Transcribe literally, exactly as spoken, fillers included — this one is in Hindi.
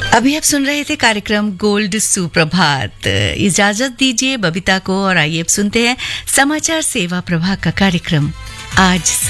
अभी आप सुन रहे थे कार्यक्रम गोल्ड सुप्रभात। इजाजत दीजिए बबीता को और आइए अब सुनते हैं समाचार सेवा प्रभाग का कार्यक्रम आज।